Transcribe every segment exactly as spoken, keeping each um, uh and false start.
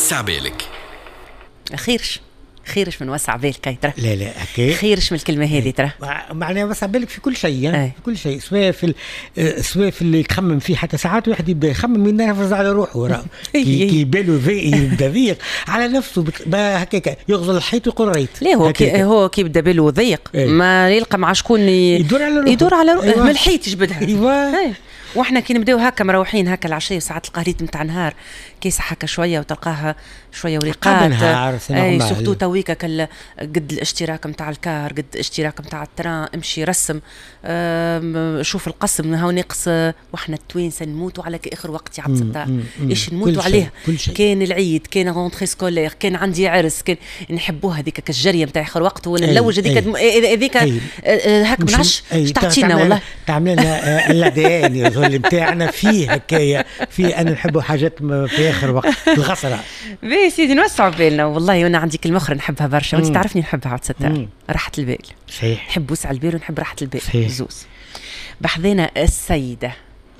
وسع بالك. خيرش خيرش من وسع بالك هاي ترى. لا لا أكيد خيرش من الكلمة هذه ترى. معناها وسع بالك في كل شيء يعني. في كل شيء سواء في سواء في اللي يخمم فيه. حتى ساعات واحد يبدا يخمم من ينفذ على روحه كي كي باله يبدا ضيق على نفسه هكاك يغزل الحيط ويقول ريت. ليه هو كي هو كي يبدا باله ضيق ما يلقى مع شكون يدور على روحه يدور على روحه أيوة. من الحيط يجبدها. ايوه واحنا كي نبداو هكا مروحين هكا العشيه وساعات القهريت نتاع نهار كيسه هكا شويه وتلقاها شويه وريقات. اي سورتو تويكا كل قد الاشتراك نتاع الكار قد الاشتراك نتاع التران امشي رسم شوف القسم هاو ناقص. واحنا التوانسه نموتوا على اخر وقت يا عبد الستار ايش نموتوا عليه. كان العيد كان رونتري سكولير كان عندي عرس كان نحبوها هذيك كالجريه نتاع اخر وقت ونلوج هذيك هذيك هاك منعش تعطينا والله تعمل لنا اللديان اللي بتاعنا فيه هكايا في انا نحبوا حاجات في اخر وقت الغصره. بي سيدي نوسعوا بالنا والله. وانا عندي كلمه اخرى نحبها برشا وانت تعرفني نحبها عاد ستار راحه البال. صحيح نحب وسع البال ونحب راحه البال زوز. بحذينا السيده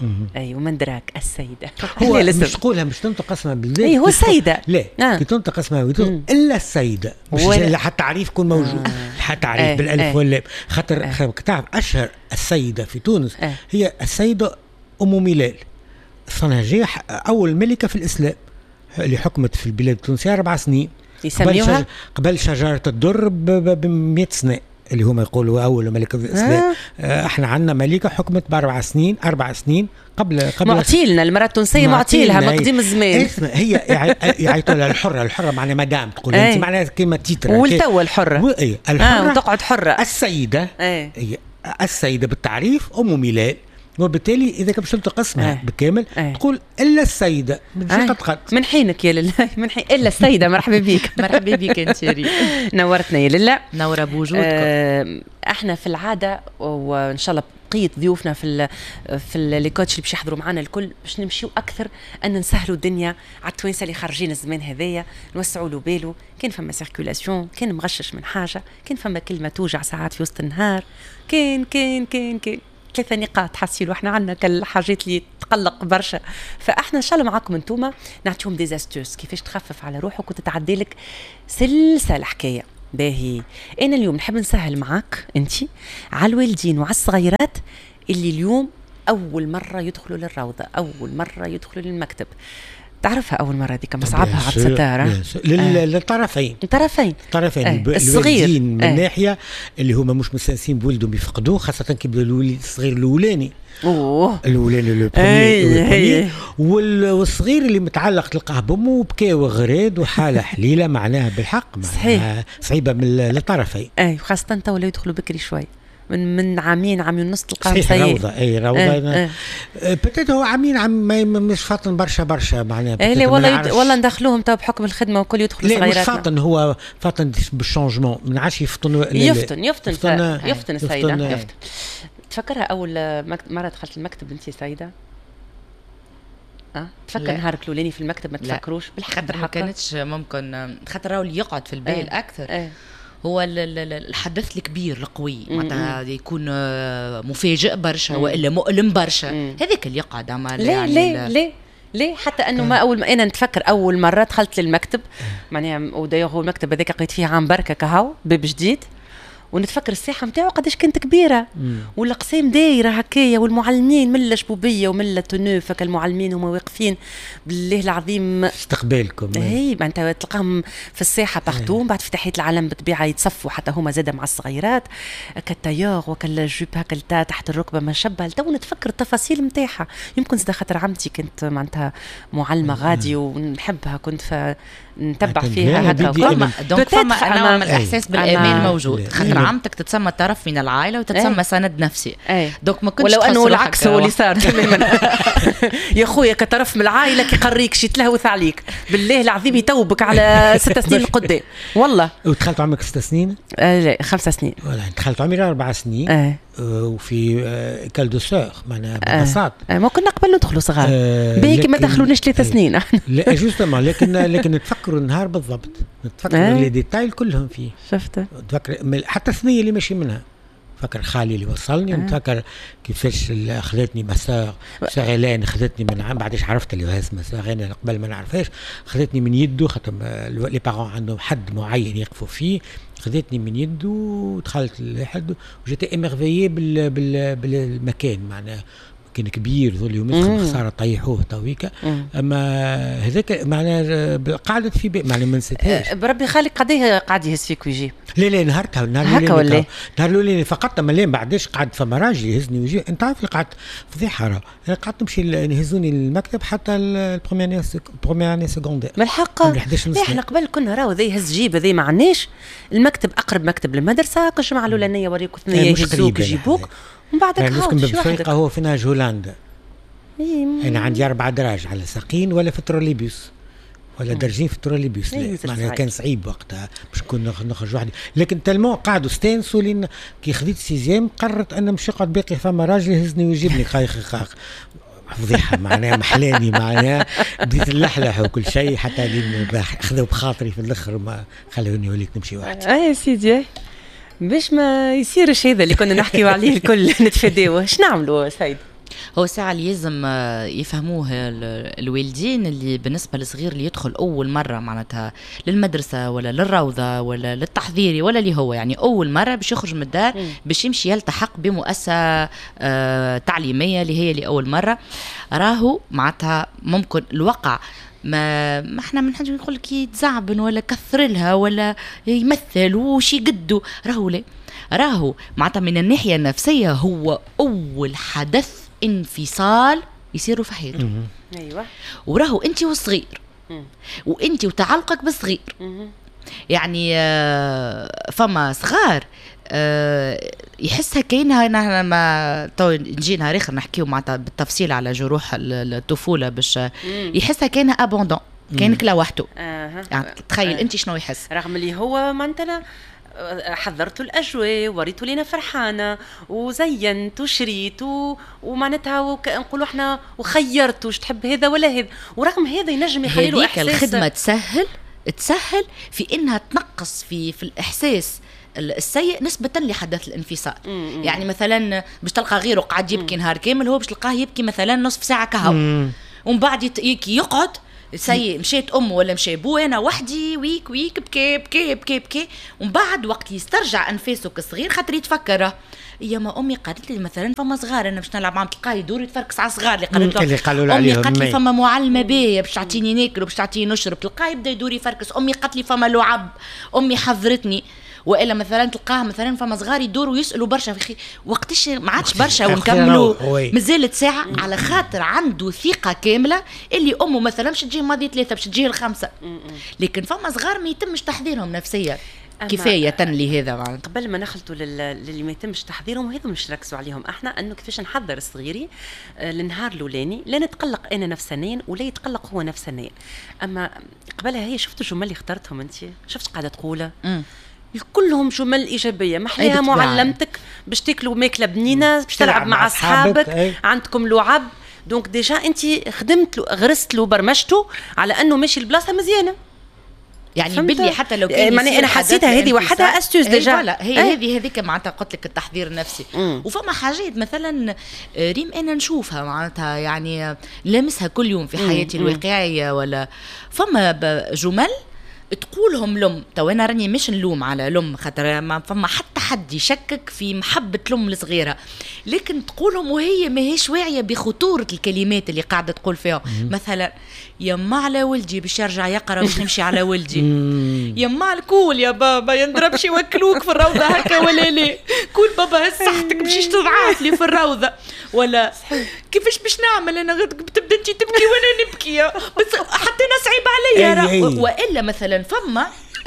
اي ومن دراك السيده هو مش تقولها مش تنطق اسمها بالذات. اي هو السيده لا آه. كي تنطق اسمها الا السيده مش ولا حتى تعريف يكون موجود آه. حتى تعريف آه. بالالف آه. واللام خاطر آه. تعرف اشهر السيده في تونس آه. هي السيده ام ميلال الصنهاجيه اول ملكه في الاسلام اللي حكمت في البلاد التونسيه اربع سنين يسميوها قبل, شج... قبل شجره الدر ب مئة سنه اللي هم يقولوا اول ملكه في الاسلام. آه. احنا عندنا ملكه حكمت باربع سنين اربع سنين قبل قبل معطيلنا المراه التونسيه معطيلها مقدم الزمان. هي يعيطوا لها الحره. الحره معناها مدام تقول انت معناها كلمه تيتر والتو الحره اي الحره آه تقعد حره. السيده هي السيده بالتعريف ام ميلاد وبالتالي اذا كنت تنطق اسمها آه. بالكامل آه. تقول الا السيده من آه. قد من حينك يا لله من حين الا السيده. مرحبا بك مرحبا بك انت ري نورتنا يا لله نوره بوجودكم. آه احنا في العاده وان شاء الله بقيه ضيوفنا في ال في لي كوتش اللي باش يحضروا معنا الكل باش نمشيو اكثر ان نسهلوا الدنيا على التوانسه اللي خارجين الزمان هذايا نوسعوا له باله. كان فما سيركولاسيون كان مغشش من حاجه كان فما كلمه توجع ساعات في وسط النهار كان كان كان كان ثلاثة نقاط حاسين واحنا عندنا كالحاجات اللي تقلق برشا. فاحنا ان شاء الله معاكم انتوما نعطيهم دي زاستوس كيفاش تخفف على روحك وتتعدي لك سلسله حكايه باهي. انا اليوم نحب نسهل معاك انت على الوالدين وعلى الصغيرات اللي اليوم اول مره يدخلوا للروضه اول مره يدخلوا للمكتب. تعرفها اول مره ديك مصعبها عبد الستار للطرفين الطرفين الطرفين آه. الصغير من آه. ناحيه اللي هما مش مستانسين بولدهم يفقدوه خاصه كي يبدا الوليد الصغير الاولاني اوه الاولاني لو بروميير والصغير اللي متعلق تلقاه بامه وبكى وغراد وحاله حليله معناها بالحق معناها صعيبه من الطرفين. اي خاصه تو ولا يدخلوا بكري شوي من من عامين عام ونص تلقاهم سيء. روضه اي روضه اه اه بتات هو عامين عام مش فاطن برشا برشا معناها. اي لا والله يد... والله ندخلوهم تو بحكم الخدمه وكل يدخلوا صغيرات. لا مش فاطن هو فاطن بالشونجمون من عادش يفطن يفطن يفطن يفطن, يفطن السيده يفطن. تفكرها اول مره دخلت المكتب انت سيده اه تفكر نهارك الاولاني في المكتب ما تفكروش بالحق ما كانتش ممكن خاطر راهو اللي يقعد في البال اكثر هو الحدث الكبير القوي معناتها يكون مفاجئ برشا والا مؤلم برشا هذاك اللي يقعد عمل ليه يعني ليه ليه ليه حتى انه ما اول ما انا نتفكر اول مره دخلت للمكتب معناها ودايوغ هو المكتب هذاك لقيت فيه عام بركه كهو باب جديد ونتفكر الساحه نتاعو قداش كانت كبيره والاقسام دايره هكايا والمعلمين من الشبوبيه ومن التنوف المعلمين هما واقفين بالله العظيم استقبالكم. اي معناتها تلقاهم في الساحه بارتو بعد في تحيه العلم بالطبيعه يتصفوا حتى هما زاده مع الصغيرات كالتياغ وكالجوب هكا تحت الركبه ما شبه تو نتفكر التفاصيل نتاعها. يمكن زاد خاطر عمتي كانت معناتها معلمه غادي ونحبها كنت فنتبع فيها هكا دونك فما نوع من الاحساس بالامان موجود خاطر عمتك تتسمى طرف من العائله وتتسمى أي. سند نفسي أي. دونك ما كنتش ولو انه العكس هو اللي صار تماما. يا خويا كطرف من العائله كي يقريك شي تلهوث عليك بالله العظيم يتوبك على ست سنين قدام والله. ودخلت عمرك ست سنين؟ آه لا خمس سنين. والله دخلت عمري اربع سنين آه. آه وفي آه كال دو سور معناها ببساطه آه. آه. ما كنا قبل ندخلوا صغار آه باهي ما دخلوناش ثلاث سنين. لا جوستومون لكن لكن نتفكروا النهار بالضبط نتفكر آه. لي ديتايل كلهم فيه شفت نتفكر حتى الثنيه اللي ماشي منها فكر خالي اللي وصلني، ونتفكر كيفاش اخذتني مسار شغلان، اخذتني من عام بعدش عرفت اللي هو اسمه انا قبل ما نعرفهاش، اخذتني من يده خاطر لي بارون عندهم حد معين يقفوا فيه، خذتني من يده ودخلت لحد وجيت اميرفيي بال بال بالمكان معناها كان كبير ذولي ومسخ خساره طيحوه تويكا. اما هذاك معناها قعدت في بيت معناها ما نسيتهاش. بربي خالك قضيه قاعد يهز فيك ويجي. لا لا نهارتها نهار هكا ولا نهار الاولاني فقط مليان بعدش قعد فما راجل يهزني ويجي. انت عارف قعدت فضيحه راه قعدت نمشي نهزوني المكتب حتى البروميير البروميير اني سكوندير بالحق. احنا قبل كنا راهو ذي هز جيب ذي ما عندناش المكتب اقرب مكتب للمدرسه الجمعه الاولانيه وريك اثنين يهزوك يجيبوك ومن بعد يعني نسكن بفريقة هو فينا جولاندا. إيه أنا عندي أربع دراج على ساقين ولا في التروليبيوس ولا درجين في التروليبيوس. لا معناها كان صعيب وقتها باش نكون نخرج وحدي، لكن تلمو قعدوا استانسوا لين كي خديت سيزيام قررت أن مش نقعد باقي فما راجل يهزني ويجيبني خايخ خاخ فضيحة معناها محلاني معناها بديت اللحلح وكل شيء حتى لين أخذوا بخاطري في الآخر ما خلوني وليت نمشي وحدي. اه يا سيدي باش ما يصيرش هذا اللي كنا نحكيو عليه الكل نتفاداوه. اش نعملوا سيد؟ هو ساعة اللي لازم يفهموه الوالدين اللي بالنسبة للصغير اللي يدخل أول مرة معناتها للمدرسة ولا للروضة ولا للتحضيري ولا اللي هو يعني أول مرة باش يخرج من الدار باش يمشي يلتحق بمؤسسة تعليمية اللي هي لأول مرة، راهو معناتها ممكن الوقع ما ما احنا من حاجه نقول لك يتزعبن ولا كثر لها ولا يمثل وش يقدو، راهو لا راهو معناتها من الناحيه النفسيه هو اول حدث انفصال يصيروا في حياته. ايوه وراهو انت والصغير وانت وتعلقك بالصغير. يعني فما صغار يحسها كأنها نحن ما تو نجي نهار اخر نحكيو معناتها بالتفصيل على جروح الطفوله باش يحسها كأنها ابوندون كأنك لوحده. آه. يعني تخيل آه. انت شنو يحس رغم اللي هو معناتها حضرت الاجواء وريتوا لنا فرحانه وزينت وشريت ومعناتها نقولوا احنا وخيرت واش تحب هذا ولا هذا، ورغم هذا ينجم يخلي له احساس. الخدمه تسهل تسهل في انها تنقص في في الاحساس السيء نسبة لحدث الانفصال. مم. يعني مثلا باش تلقى غيره قاعد يبكي نهار كامل هو باش تلقاه يبكي مثلا نصف ساعة كهو، ومن بعد يقعد سيء مشيت أمه ولا مشي أبوه أنا وحدي ويك ويك بكي بكي بكي بكي، ومن بعد وقت يسترجع أنفاسه كصغير خاطر يتفكره يا ما أمي قالت لي مثلا فما صغار أنا باش نلعب معهم تلقاه يدور يتفركس على صغار اللي قالت له أمي قالت لي فما معلمة باهية باش تعطيني ناكل وباش تعطيني نشرب، تلقاه يبدا يدور يفركس أمي قالت لي فما لعب أمي حضرتني. والا مثلا تلقاها مثلا فما صغار يدوروا يسالوا برشا في وقتاش ما عادش برشا ونكملوا مازالت ساعه على خاطر عنده ثقه كامله اللي امه مثلا باش تجي ماضي ثلاثه باش تجي الخمسه، لكن فما صغار ما يتمش تحضيرهم نفسيا كفايه تنلي هذا معناتها. قبل ما نخلطوا للي ما يتمش تحضيرهم وهذا مش نركزوا عليهم احنا انه كيفاش نحضر الصغيري للنهار الاولاني لا نتقلق انا نفسانيا ولا يتقلق هو نفسانيا. اما قبلها هي شفتوا الجمل اللي اخترتهم انت شفت قاعده تقولها كلهم جمل إيجابية محليها معلمتك باش تاكلوا ماكلة بنينة باش تلعب مع أصحابك عندكم لعب دونك ديجا أنت خدمت له غرست له برمجته على أنه ماشي البلاصة مزيانة. يعني بدي حتى لو كان يعني أنا حسيتها هذه وحدها أستوز ديجا لا هي هذه هذيك معناتها قلت لك التحضير النفسي. مم. وفما حاجات مثلا ريم أنا نشوفها معناتها يعني لامسها كل يوم في حياتي مم. الواقعية ولا فما جمل تقولهم لهم تو انا راني مش نلوم على لم خاطر ما فما حتى حد يشكك في محبه لم الصغيره، لكن تقولهم وهي ما هيش واعيه بخطوره الكلمات اللي قاعده تقول فيها. مثلا يما على ولدي باش يرجع يقرا باش نمشي على ولدي يما على كول يا بابا ينضربش يوكلوك في الروضه هكا ولا لا كول بابا صحتك باش تضعف لي في الروضه ولا كيفاش باش نعمل انا تبدا انت تبكي وانا نبكي بس حتى انا صعيب عليا. والا مثلا فما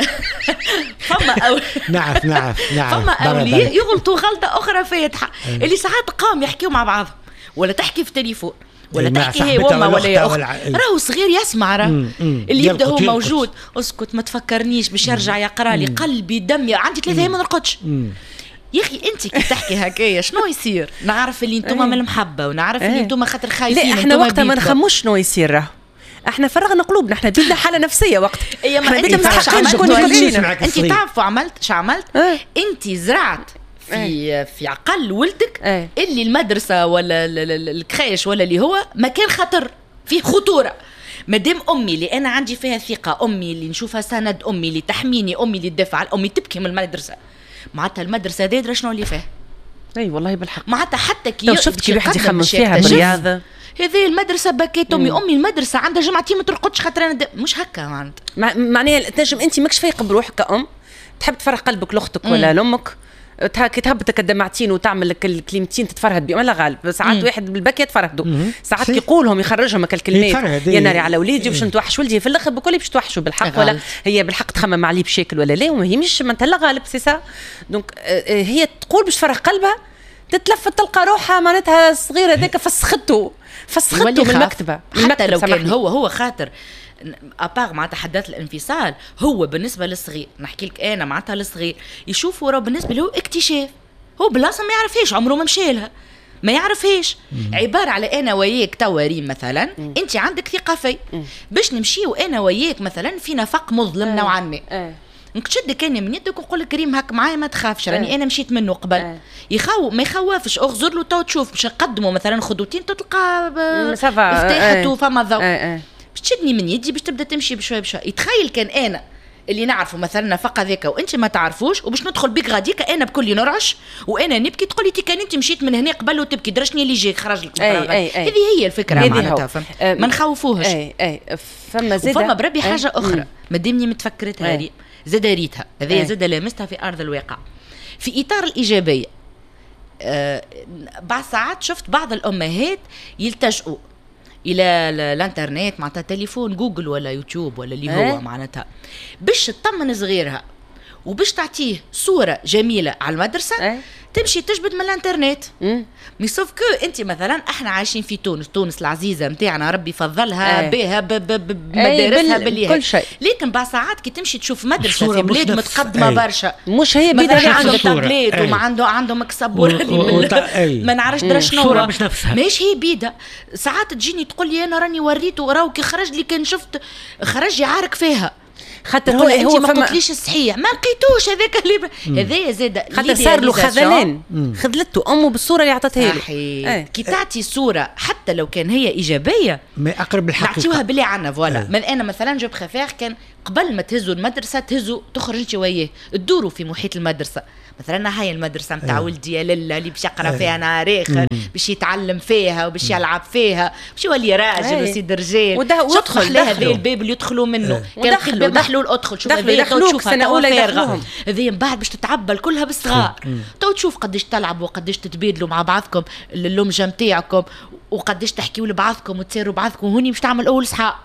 فما أو... نعرف نعرف نعرف فما أولياء يغلطوا غلطة أخرى فاتحة اللي ساعات قام يحكيوا مع بعضهم ولا تحكي في تليفون ولا تحكي هي وما ولا يا أخت راهو صغير يسمع راه اللي يبدأ هو موجود اسكت ما تفكرنيش باش يرجع يقرأ لي قلبي دمي عندي ثلاثة أيام ما نرقدش يا اخي انت كي تحكي هكايا شنو يصير؟ نعرف اللي انتم من المحبه ونعرف اللي انتم خاطر خايفين. لا احنا وقتها ما نخموش شنو يصير راه احنا فرغنا قلوبنا احنا بيدنا حاله نفسيه وقت احنا بيدنا مسحقين شكون يخرجينا. انت تعرفوا عملت شو عملت؟ اه؟ انت زرعت في أي. في عقل ولدك أي. اللي المدرسه ولا الكريش ولا اللي هو مكان خطر فيه خطوره. مادام امي اللي انا عندي فيها ثقه، امي اللي نشوفها سند، امي اللي تحميني، امي اللي تدافع عن امي، تبكي من المدرسه، معناتها المدرسه دادره شنو اللي فيها؟ اي والله بالحق. معناتها حتى كي لو شفت كي واحد يخمم فيها بالرياضه، هذه المدرسه بكيت امي، امي المدرسه عندها جمعتين ما ترقدش خاطر انا مش هكا معناتها. معناها تنجم انت ماكش فايق بروحك كأم، تحب تفرح قلبك لاختك ولا لامك، كي تهبطك الدمعتين وتعمل لك الكلمتين تتفرهد بهم، لا غالب ساعات مم. واحد بالبكي يتفرهدوا، ساعات كي يقولهم يخرجهم الكلمات يا ناري على وليدي باش نتوحش ولدي، في الاخر بكل باش توحشوا بالحق ولا هي بالحق تخمم عليه بشكل ولا لا، وما هي مش ما انت لا غالب سي سا. دونك هي تقول باش تفرح قلبها، تتلفت تلقى روحها معناتها الصغير هذاك فسخته فسخته من المكتبه. حتى لو كان هو هو خاطر ابار معناتها حدث الانفصال، هو بالنسبه للصغير نحكي لك انا معناتها الصغير يشوف وراه بالنسبه له اكتشاف، هو بلاصه ما يعرفهاش، عمره ما مشى لها، ما يعرفهاش. عباره على انا وياك توا ريم مثلا، مم. انت عندك ثقه في باش نمشيو انا وياك مثلا في نفق مظلم نوعا ما، نشدك انا من يدك ونقول لك ريم هاك معايا ما تخافش راني انا مشيت منه قبل، يخاو ما يخوفش، اغزر له تو تشوف باش نقدموا مثلا خطوتين تلقى مفتاحته وفما ضوء، باش تشدني من يدي باش تبدا تمشي بشوي بشوي. يتخيل كان انا اللي نعرفه مثلا نفق هذاك وانت ما تعرفوش، وباش ندخل بك غاديك انا بكل نرعش وانا نبكي، تقولي تي كان انت مشيت من هنا قبل وتبكي درشني اللي جاك خرج لك. هذه هي الفكره معناتها، ما نخوفوهش. اي اي فما زيد فما بربي حاجه اخرى مادامني متفكرتها هذه زاد ريتها، هذه زاد لامستها في ارض الواقع في اطار الايجابيه. آه بعض ساعات شفت بعض الامهات يلتجؤوا الى الانترنت معناتها تليفون جوجل ولا يوتيوب ولا اللي هو معناتها باش تطمن صغيرها وباش تعطيه صوره جميله على المدرسه، أه؟ تمشي تجبد من الانترنت. مي سوف كو انت مثلا احنا عايشين في تونس، تونس العزيزه نتاعنا ربي فضلها أه؟ بها بمدارسها باللي كل شيء، لكن بعض ساعات كي تمشي تشوف مدرسه في بلاد متقدمه أي. برشا، مش هي بدها عندهم تابليت وما عنده عندهم مكسب ما نعرفش درا شنو، مش هي بيدا. ساعات تجيني تقول لي انا راني وريته راهو كي خرج لي كان شفت خرج يعارك فيها، خاطر هو هو ما قلتليش الصحيح ما لقيتوش هذاك اللي هذايا زاد خاطر صار له خذلان، خذلته امه بالصوره اللي عطتها له. ايه. كي تعطي صوره حتى لو كان هي ايجابيه ما اقرب الحقيقه نعطيوها بلي عنا فوالا. من انا مثلا جو بريفير كان قبل ما تهزوا المدرسه تهزوا تخرج انت وياه تدوروا في محيط المدرسه، مثلا هاي المدرسه نتاع ولدي يا للا اللي باش يقرا فيها نهار اخر، باش يتعلم فيها وباش يلعب فيها، باش يولي راجل وسيد رجال، ودخل لها هذا الباب اللي يدخلوا منه، كان الباب محلول ادخل شوف هذا تشوف سنه اولى يدخلوهم هذه من بعد باش تتعبى كلها بالصغار، تو تشوف قداش تلعبوا وقداش تتبادلوا مع بعضكم اللمجه نتاعكم وقداش تحكيوا لبعضكم وتسيروا بعضكم، وهوني باش تعمل اول صحاب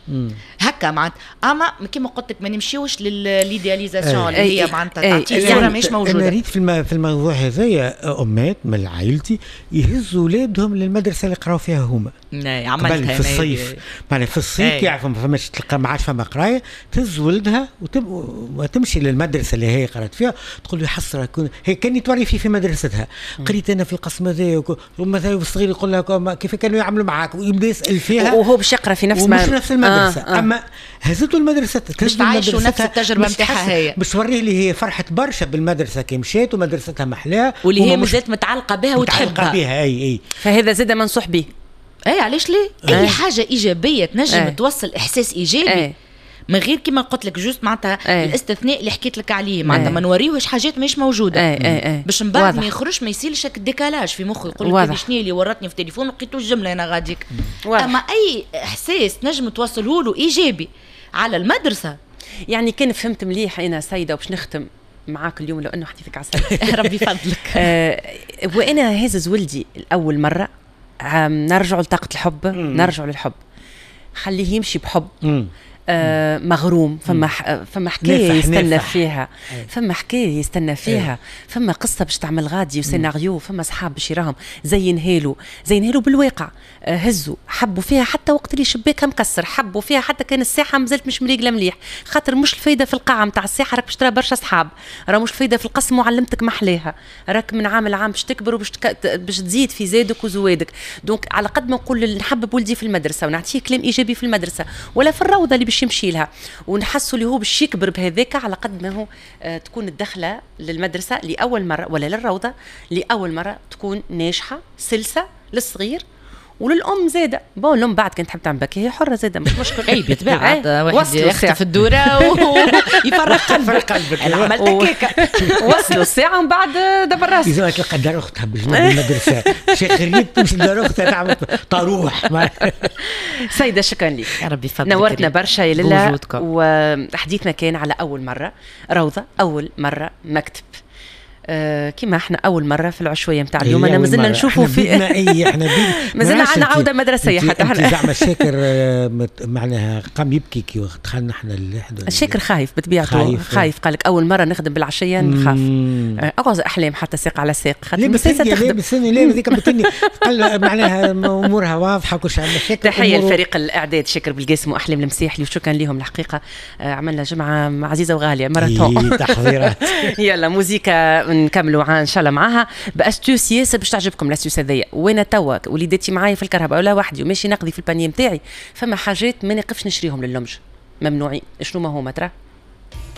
هكا معناتها. اما كيما قلت لك ما نمشيوش للإيدياليزاسيون اللي هي معناتها تعطي صوره مش موجوده. انا ريت في في الموضوع هذايا امات من عائلتي يهزوا اولادهم للمدرسه اللي يقراو فيها هما عملتها في الصيف، معناها في الصيف يعرفوا ما فماش تلقى ما عادش فما قرايه، تهز ولدها وتمشي للمدرسه اللي هي قرات فيها، تقول له حسره هي كانت توري في في مدرستها قريت انا في القسم هذا، ومثلا الصغير يقول لها كيف كانوا يعملوا معاك ويبدا يسال فيها وهو باش يقرا في نفس مش نفس المدرسه. آه. اما هزته المدرسه باش تعيشوا نفس التجربه نتاعها هي، باش توريه اللي هي فرحت برشا بالمدرسه كي مشات ومدرستها محلاها واللي هي مازالت متعلقه بها وتحبها بها. اي اي فهذا زاد منصوح به. اي علاش ليه؟ اي حاجه ايجابيه تنجم أي. توصل احساس ايجابي أي. من غير كما قلت لك جوست معناتها الاستثناء اللي حكيت لك عليه معناتها ما نوريوش حاجات مش موجوده أي أي أي. باش من بعد ما يخرجش ما يصيرش هك الديكالاج في مخه يقول لك شنو اللي ورطني في التليفون لقيتو الجمله انا غاديك. اما اي احساس نجم توصله له ايجابي على المدرسه. يعني كان فهمت مليح انا سيده وباش نختم معاك اليوم لو انه حديثك عسل ربي فضلك. آه وانا هزز ولدي الاول مره نرجع لطاقه الحب، نرجع للحب، خليه يمشي بحب. مم. آه مغروم، فما فما حكايه يستنى فيها، فما حكايه يستنى فيها، فما قصه باش تعمل غادي وسيناريو، فما صحاب باش يراهم زينها له زينها له بالواقع. آه هزوا حبوا فيها حتى وقت اللي شباكها مكسر، حبوا فيها حتى كان الساحه مازالت مش مريقله مليح، خاطر مش الفايده في القاعه نتاع الساحه راك باش ترى برشا صحاب، راه مش الفايده في القسم وعلمتك محلاها، راك من عام لعام باش تكبر وباش تك... باش تزيد في زادك وزوادك. دونك على قد ما نقول نحبب ولدي في المدرسه ونعطيه كلام ايجابي في المدرسه ولا في الروضه اللي باش باش يمشي لها، ونحسوا اللي هو باش يكبر بهذاك على قد ما هو آه تكون الدخله للمدرسه لاول مره ولا للروضه لاول مره تكون ناجحه سلسه للصغير وللام زاده. بون الام بعد كانت تحب تعمل بكي هي حره زاده مش مشكل. اي بيتباع واحد يخطف الدوره ويفرق قلبك. انا عملت هكاك وصلوا الساعه ومن بعد دبر راسك. اذا تلقى دار اختها بجنب المدرسه شيخ غريب تمشي دار اختها تعمل طاروح. سيده شكرا لك يا ربي فضلك نورتنا برشا يا ليلى. وحديثنا كان على اول مره روضه اول مره مكتب. آه كما احنا اول مره في العشويه نتاع اليوم انا مازلنا نشوفوا في اي احنا مازلنا عندنا عوده مدرسيه حتى احنا زعما شاكر معناها قام يبكي كي دخلنا احنا اللحد. شاكر خايف بطبيعته خايف, خايف قال لك اول مره نخدم بالعشيه نخاف اغوز احلام حتى ساق على ساق خاطر مسيسه تخدم بسني لا هذيك بتني قال معناها امورها واضحه كل شيء. تحيه لفريق الاعداد شاكر بالقاسم واحلام المسيحلي وشكرا لهم الحقيقه. آه عملنا جمعه عزيزه وغاليه ماراثون تحضيرات. يلا موزيكا نكملوا ان شاء الله معاها باستوس ياسر باش تعجبكم الاستوس هذيا. وانا توا وليداتي معايا في الكهرباء ولا وحدي وماشي نقضي في البانيه نتاعي فما حاجات ما نقفش نشريهم لللمج ممنوعين. شنو ما هو ترى